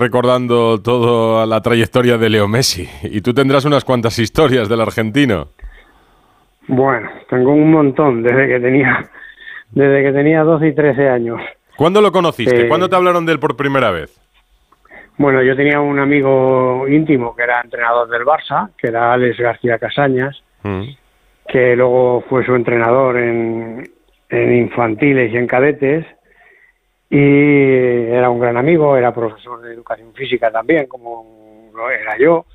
recordando toda la trayectoria de Leo Messi. Y tú tendrás unas cuantas historias del argentino. Bueno, tengo un montón desde que tenía 12 y 13 años. ¿Cuándo lo conociste? ¿Cuándo te hablaron de él por primera vez? Bueno, yo tenía un amigo íntimo que era entrenador del Barça, que era Alex García Casañas, que luego fue su entrenador en infantiles y en cadetes, y era un gran amigo, era profesor de educación física también, como lo era yo,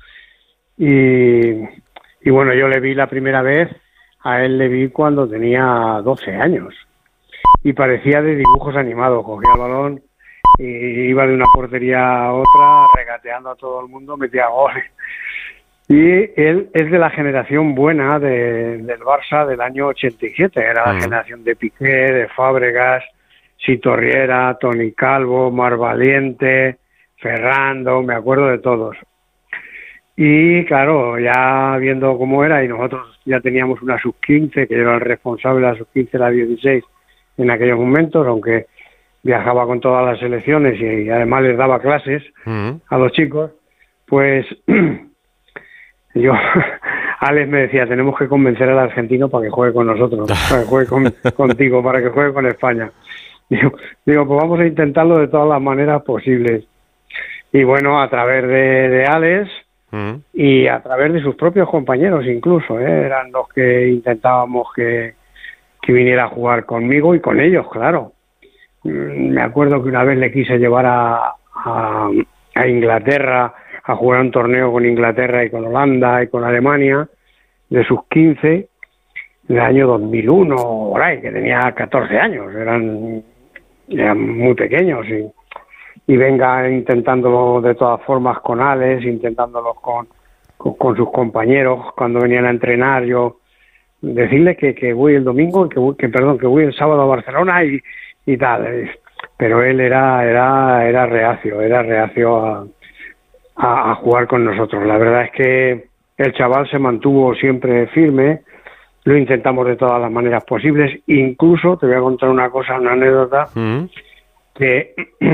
y bueno, yo le vi la primera vez, a él le vi cuando tenía 12 años, y parecía de dibujos animados, cogía el balón y iba de una portería a otra, regateando a todo el mundo, metía goles. Y él es de la generación buena del Barça del año 87, era la generación de Piqué, de Fábregas, Sito Riera, Toni Calvo, Mar Valiente, Ferrando, me acuerdo de todos. Y claro, ya viendo cómo era, y nosotros ya teníamos una sub-15, que yo era el responsable de la sub-15, la 16, en aquellos momentos, aunque viajaba con todas las selecciones y además les daba clases a los chicos, pues yo, Alex me decía, tenemos que convencer al argentino para que juegue con nosotros, para que juegue contigo, para que juegue con España. Digo, pues vamos a intentarlo de todas las maneras posibles. Y bueno, a través de Alex y a través de sus propios compañeros incluso, eran los que intentábamos que viniera a jugar conmigo y con ellos, claro. Me acuerdo que una vez le quise llevar a Inglaterra a jugar un torneo con Inglaterra y con Holanda y con Alemania de sus 15 del año 2001, por ahí, que tenía 14 años, eran muy pequeños y venga intentándolo de todas formas con Alex, intentándolo con sus compañeros cuando venían a entrenar, yo decirle que voy el domingo, que voy el sábado a Barcelona y tal, pero él era reacio a jugar con nosotros. La verdad es que el chaval se mantuvo siempre firme, lo intentamos de todas las maneras posibles, incluso te voy a contar una anécdota, que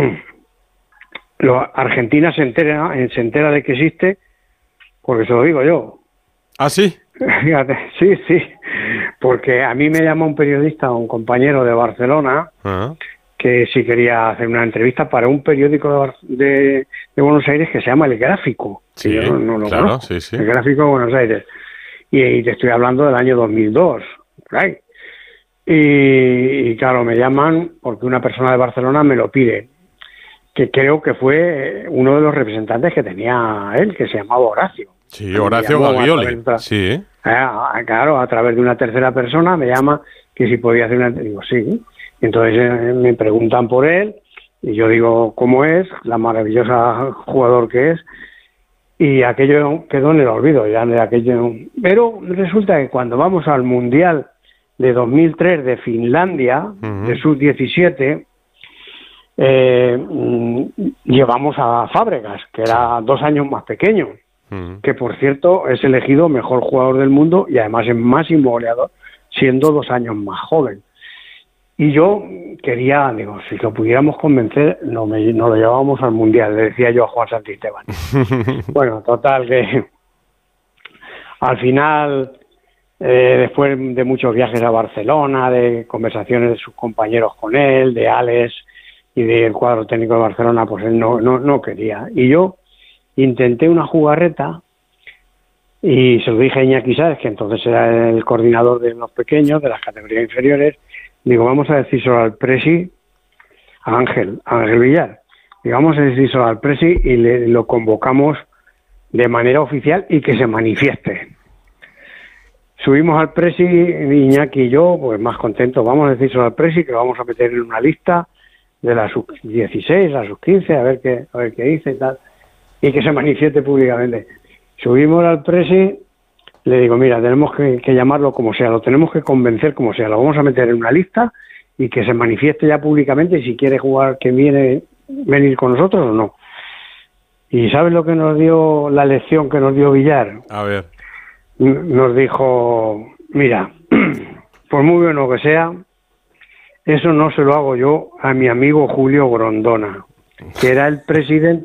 Argentina se entera de que existe, porque se lo digo yo. ¿Ah, sí? Fíjate, sí, porque a mí me llama un periodista, un compañero de Barcelona, que si quería hacer una entrevista para un periódico de Buenos Aires que se llama El Gráfico. Sí, yo no lo claro, conozco. sí. El Gráfico de Buenos Aires. Y te estoy hablando del año 2002. Right. Y claro, me llaman porque una persona de Barcelona me lo pide, que creo que fue uno de los representantes que tenía él, que se llamaba Horacio. Sí, Horacio Gaglioli. Sí. Claro, a través de una tercera persona me llama que si podía hacer una... Digo, sí. Entonces me preguntan por él y yo digo cómo es, la maravillosa jugador que es, y aquello quedó en el olvido ya de aquello. Pero resulta que cuando vamos al Mundial de 2003 de Finlandia, de sub-17, llevamos a Fábregas, que era 2 años más pequeño, que por cierto es elegido mejor jugador del mundo y además es máximo goleador, siendo 2 años más joven. Y yo quería, digo, si lo pudiéramos convencer, no lo llevábamos al Mundial, le decía yo a Juan Santisteban. Bueno, total, que al final, después de muchos viajes a Barcelona, de conversaciones de sus compañeros con él, de Alex y del cuadro técnico de Barcelona, pues él no quería. Y yo intenté una jugarreta y se lo dije a Iñaki Sáez, que entonces era el coordinador de los pequeños, de las categorías inferiores. Digo, vamos a decírselo al presi, a Ángel Villar. Digo, vamos a decírselo al presi y lo convocamos de manera oficial y que se manifieste. Subimos al presi, Iñaki y yo, pues más contentos. Vamos a decírselo al presi que lo vamos a meter en una lista de la sub-16, la sub-15, a ver qué dice y tal. Y que se manifieste públicamente. Subimos al presi. Le digo, mira, tenemos que llamarlo como sea, lo tenemos que convencer como sea, lo vamos a meter en una lista y que se manifieste ya públicamente si quiere jugar, que venir con nosotros o no. ¿Y sabes lo que nos dio, la lección que nos dio Villar? A ver. Nos dijo, mira, por muy bueno que sea, eso no se lo hago yo a mi amigo Julio Grondona, que era el presidente